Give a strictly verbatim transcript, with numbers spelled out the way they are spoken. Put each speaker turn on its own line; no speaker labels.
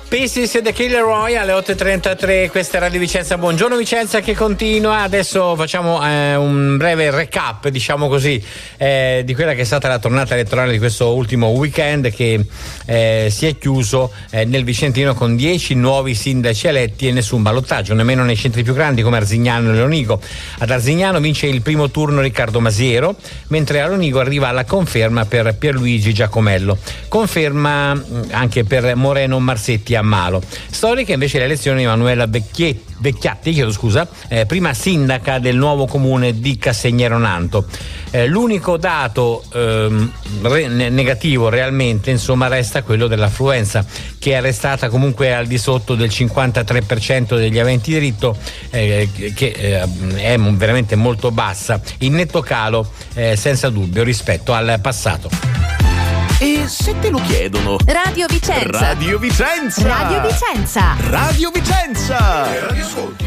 Pieces e The Killer Roy alle otto e trentatré, questa è Radio Vicenza. Buongiorno Vicenza che continua. Adesso facciamo eh, un breve recap, diciamo così, eh, di quella che è stata la tornata elettorale di questo ultimo weekend che eh, si è chiuso eh, nel Vicentino con dieci nuovi sindaci eletti e nessun ballottaggio, nemmeno nei centri più grandi come Arzignano e Lonigo. Ad Arzignano vince il primo turno Riccardo Masiero, mentre a Lonigo arriva la conferma per Pierluigi Giacomello. Conferma anche per Moreno Marsetti a Malo. Storica invece l'elezione di Emanuela Vecchietti, Vecchiatti, chiedo scusa, eh, prima sindaca del nuovo comune di Cassegnero Nanto. Eh, l'unico dato ehm, re- negativo realmente, insomma, resta quello dell'affluenza, che è restata comunque al di sotto del cinquantatré per cento degli aventi diritto, eh, che eh, è veramente molto bassa, in netto calo eh, senza dubbio rispetto al passato.
E se te lo chiedono?
Radio Vicenza.
Radio Vicenza.
Radio Vicenza.
Radio Vicenza.
Radio ascolti.